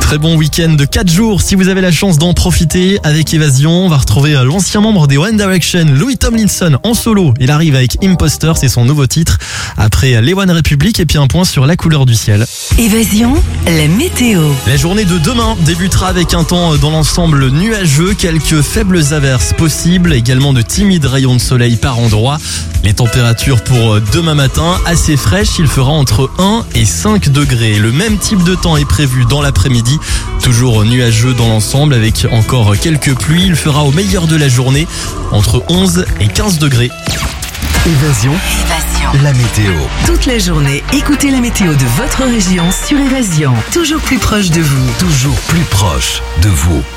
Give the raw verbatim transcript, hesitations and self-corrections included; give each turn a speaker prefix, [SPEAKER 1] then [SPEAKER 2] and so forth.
[SPEAKER 1] Très bon week-end de quatre jours si vous avez la chance d'en profiter. Avec Évasion, on va retrouver l'ancien membre des One Direction, Louis Tomlinson, en solo. Il arrive avec Imposter, c'est son nouveau titre. Après les One Republic et puis un point sur la couleur du ciel.
[SPEAKER 2] Évasion, la météo.
[SPEAKER 1] La journée de demain débutera avec un temps dans l'ensemble nuageux, quelques faibles averses possibles, également de timides rayons de soleil par endroits. Les températures pour demain matin, assez fraîches, il fera entre un et cinq degrés. Le même type de temps est prévu dans l'après-midi, toujours nuageux dans l'ensemble avec encore quelques pluies. Il fera au meilleur de la journée entre onze et quinze degrés.
[SPEAKER 3] Évasion,
[SPEAKER 2] Évasion.
[SPEAKER 3] la météo.
[SPEAKER 2] Toute la journée, écoutez la météo de votre région sur Évasion. Toujours plus proche de vous.
[SPEAKER 3] Toujours plus proche de vous.